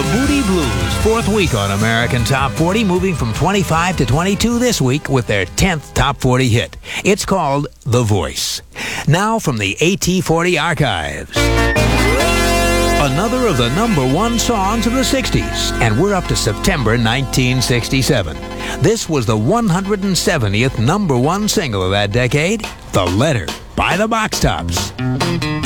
The Moody Blues, fourth week on American Top 40, moving from 25 to 22 this week with their 10th Top 40 hit. It's called The Voice. Now from the AT40 archives. Another of the number one songs of the 60s, and we're up to September 1967. This was the 170th number one single of that decade, The Letter by the Box Tops.